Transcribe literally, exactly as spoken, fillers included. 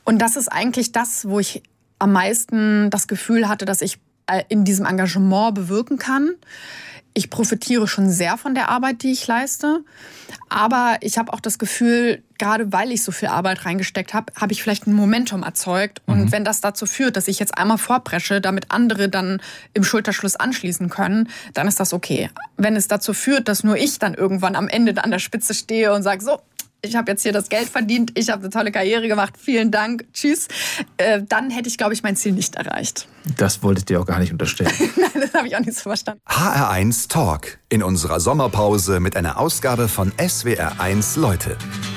Und das ist eigentlich das, wo ich am meisten das Gefühl hatte, dass ich in diesem Engagement bewirken kann. Ich profitiere schon sehr von der Arbeit, die ich leiste. Aber ich habe auch das Gefühl, gerade weil ich so viel Arbeit reingesteckt habe, habe ich vielleicht ein Momentum erzeugt. Und mhm. wenn das dazu führt, dass ich jetzt einmal vorpresche, damit andere dann im Schulterschluss anschließen können, dann ist das okay. Wenn es dazu führt, dass nur ich dann irgendwann am Ende an der Spitze stehe und sage, so, ich habe jetzt hier das Geld verdient, ich habe eine tolle Karriere gemacht, vielen Dank, tschüss, äh, dann hätte ich, glaube ich, mein Ziel nicht erreicht. Das wolltet ihr auch gar nicht unterstellen. Nein, das habe ich auch nicht so verstanden. H R eins Talk in unserer Sommerpause mit einer Ausgabe von S W R eins Leute.